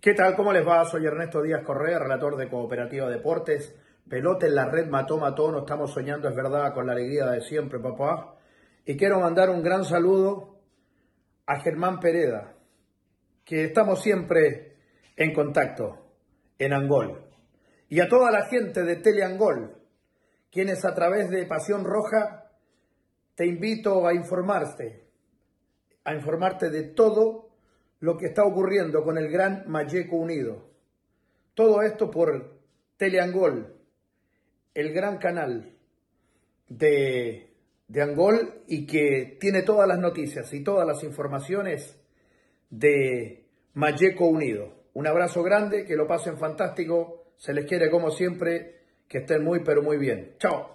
¿Qué tal? ¿Cómo les va? Soy Ernesto Díaz Correa, relator de Cooperativa Deportes. Pelota en la red, mató, no estamos soñando, es verdad, con la alegría de siempre, papá. Y quiero mandar un gran saludo a Germán Pereda, que estamos siempre en contacto en Angol. Y a toda la gente de Teleangol, quienes a través de Pasión Roja te invito a informarte de todo lo que está ocurriendo con el Gran Malleco Unido. Todo esto por Teleangol, el gran canal de Angol, y que tiene todas las noticias y todas las informaciones de Malleco Unido. Un abrazo grande, que lo pasen fantástico, se les quiere como siempre, que estén muy pero muy bien. Chao.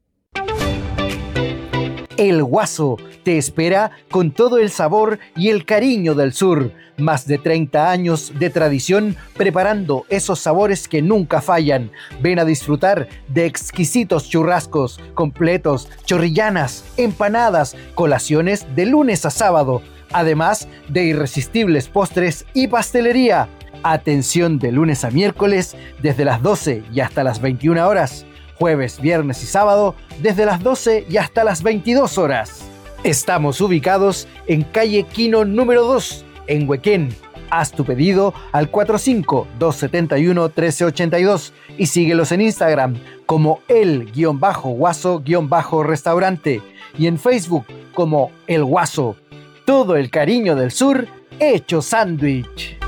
El Guaso te espera con todo el sabor y el cariño del sur. Más de 30 años de tradición preparando esos sabores que nunca fallan. Ven a disfrutar de exquisitos churrascos, completos, chorrillanas, empanadas, colaciones de lunes a sábado. Además de irresistibles postres y pastelería. Atención de lunes a miércoles desde las 12 y hasta las 21 horas. Jueves, viernes y sábado desde las 12 y hasta las 22 horas. Estamos ubicados en calle Quino número 2, en Huequén. Haz tu pedido al 45-271-1382 y síguelos en Instagram como el-guaso-restaurante y en Facebook como El Guaso. Todo el cariño del sur hecho sándwich.